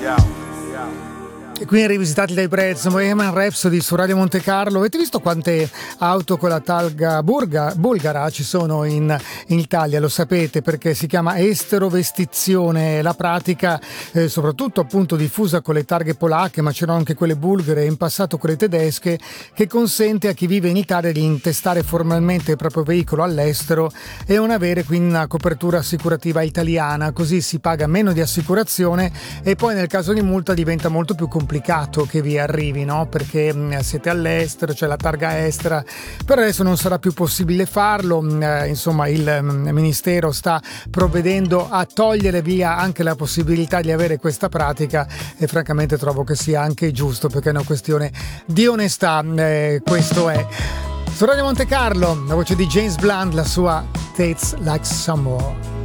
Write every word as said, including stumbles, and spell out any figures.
E qui rivisitati dai Brez, Bohemian Rhapsody su Radio Monte Carlo. Avete visto quante auto con la targa burga, bulgara ci sono in, in Italia? Lo sapete, perché si chiama esterovestizione, la pratica eh, soprattutto appunto diffusa con le targhe polacche, ma c'erano anche quelle bulgare e in passato quelle tedesche, che consente a chi vive in Italia di intestare formalmente il proprio veicolo all'estero e non avere quindi una copertura assicurativa italiana, così si paga meno di assicurazione e poi nel caso di multa diventa molto più complicato che vi arrivi, no? Perché mh, siete all'estero, c'è la targa estera. Per adesso non sarà più possibile farlo, eh, insomma il mh, Ministero sta provvedendo a togliere via anche la possibilità di avere questa pratica e francamente trovo che sia anche giusto, perché è una questione di onestà, eh, questo è. Su Radio Monte Carlo, la voce di James Blunt, la sua Tastes Like Some More.